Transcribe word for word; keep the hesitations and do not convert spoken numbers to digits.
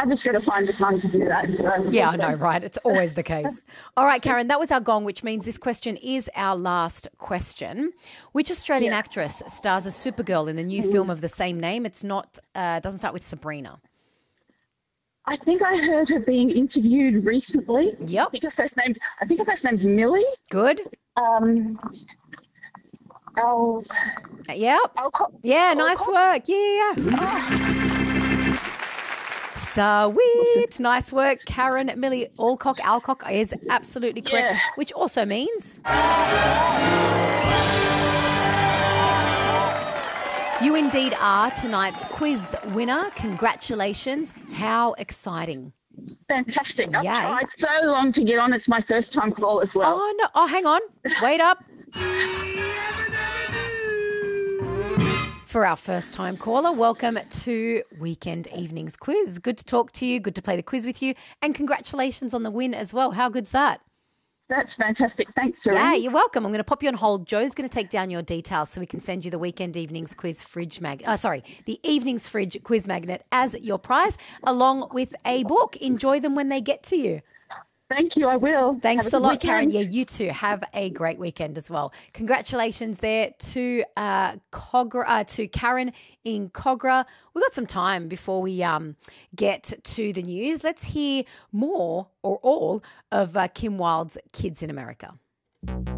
I've just got to find the time to do that. So. Yeah, I know, right? It's always the case. All right, Karen, that was our gong, which means this question is our last question. Which Australian Yeah. actress stars as Supergirl in the new film of the same name? It's not, uh, doesn't start with Sabrina. I think I heard her being interviewed recently. Yep. I think her first name. I think her first name's Millie. Good. Um. Al. Yep. Alcott. Yeah, nice Alcott? work. Yeah, yeah. Sweet. Nice work, Karen. Millie Alcock. Alcock is absolutely correct, Yeah. which also means you indeed are tonight's quiz winner. Congratulations. How exciting. Fantastic. I've Yay. tried so long to get on. It's my first time call as well. Oh, no. Oh, hang on. Wait up. For our first time caller, welcome to Weekend Evenings Quiz. Good to talk to you. Good to play the quiz with you. And congratulations on the win as well. How good's that? That's fantastic. Thanks, Serene. Yeah, you're welcome. I'm going to pop you on hold. Joe's going to take down your details so we can send you the Weekend Evenings Quiz fridge mag. Oh, sorry, the Evenings Fridge quiz magnet as your prize, along with a book. Enjoy them when they get to you. Thank you. I will. Thanks Have a good lot, Karen. weekend. Yeah, you too. Have a great weekend as well. Congratulations there to uh, Cogra, uh, to Karen in Cogra. We've got some time before we um, get to the news. Let's hear more or all of uh, Kim Wilde's Kids in America.